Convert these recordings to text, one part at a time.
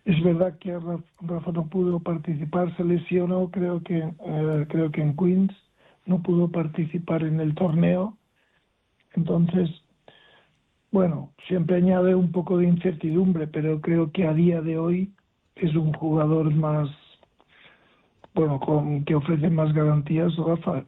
Es verdad que Rafa no pudo participar, se lesionó, creo que en Queens, no pudo participar en el torneo. Entonces, bueno, siempre añade un poco de incertidumbre, pero creo que a día de hoy es un jugador más, bueno, que ofrece más garantías, Rafa.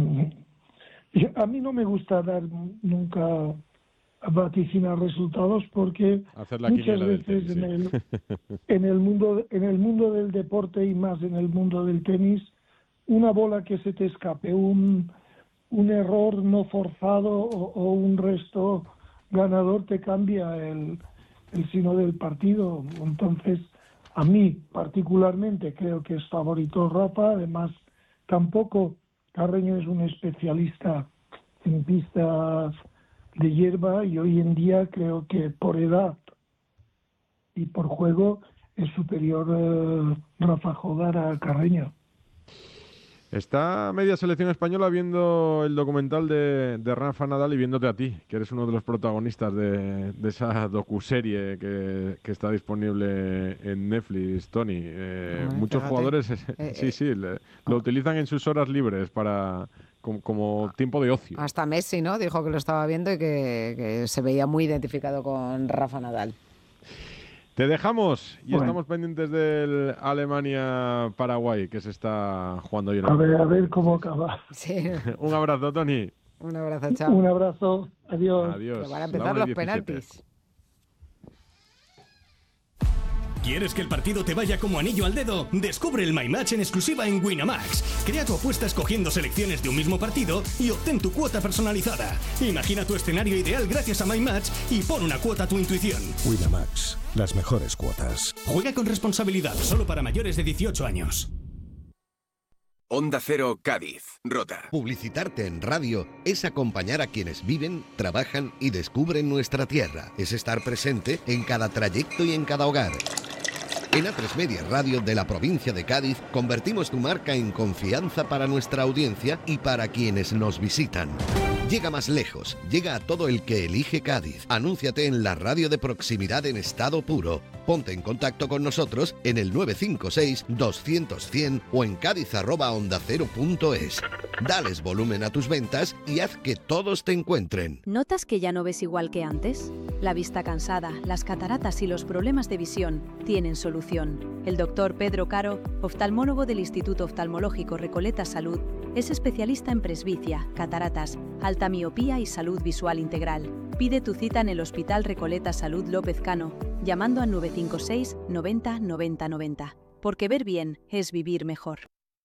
A mí no me gusta dar nunca vaticinar resultados porque muchas veces en el mundo del deporte y más en el mundo del tenis, una bola que se te escape, un error no forzado o un resto ganador te cambia el signo del partido. Entonces, a mí particularmente creo que es favorito Rafa. Además, tampoco Carreño es un especialista en pistas de hierba y hoy en día creo que por edad y por juego es superior Rafa Jodar a Carreño. Está media selección española viendo el documental de Rafa Nadal y viéndote a ti, que eres uno de los protagonistas de esa docuserie que está disponible en Netflix, Tony. Muchos jugadores lo utilizan en sus horas libres como tiempo de ocio. Hasta Messi, ¿no? Dijo que lo estaba viendo y que se veía muy identificado con Rafa Nadal. Te dejamos y estamos pendientes del Alemania-Paraguay, que se está jugando hoy en el... A ver cómo acaba. Sí. Un abrazo, Tony. Un abrazo, chao. Un abrazo, adiós. Que van a empezar los penaltis. ¿Quieres que el partido te vaya como anillo al dedo? Descubre el My Match en exclusiva en Winamax. Crea tu apuesta escogiendo selecciones de un mismo partido y obtén tu cuota personalizada. Imagina tu escenario ideal gracias a My Match y pon una cuota a tu intuición. Winamax, las mejores cuotas. Juega con responsabilidad, solo para mayores de 18 años. Onda Cero, Cádiz, Rota. Publicitarte en radio es acompañar a quienes viven, trabajan y descubren nuestra tierra. Es estar presente en cada trayecto y en cada hogar. En A3 Media Radio de la provincia de Cádiz convertimos tu marca en confianza para nuestra audiencia y para quienes nos visitan. Llega más lejos, llega a todo el que elige Cádiz. Anúnciate en la radio de proximidad en estado puro. Ponte en contacto con nosotros en el 956-200-100 o en cádiz@ondacero.es. Dales volumen a tus ventas y haz que todos te encuentren. ¿Notas que ya no ves igual que antes? La vista cansada, las cataratas y los problemas de visión tienen solución. El doctor Pedro Caro, oftalmólogo del Instituto Oftalmológico Recoleta Salud, es especialista en presbicia, cataratas, alta miopía y salud visual integral. Pide tu cita en el Hospital Recoleta Salud López Cano, llamando al 956 90 90 90. Porque ver bien es vivir mejor.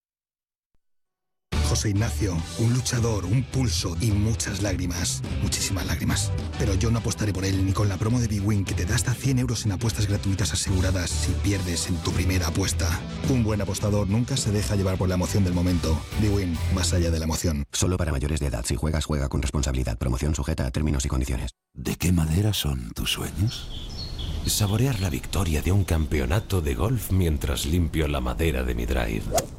José Ignacio, un luchador, un pulso y muchas lágrimas, muchísimas lágrimas. Pero yo no apostaré por él ni con la promo de bwin que te da hasta 100 euros en apuestas gratuitas aseguradas si pierdes en tu primera apuesta. Un buen apostador nunca se deja llevar por la emoción del momento. bwin, más allá de la emoción. Solo para mayores de edad. Si juegas, juega con responsabilidad. Promoción sujeta a términos y condiciones. ¿De qué madera son tus sueños? Saborear la victoria de un campeonato de golf mientras limpio la madera de mi drive.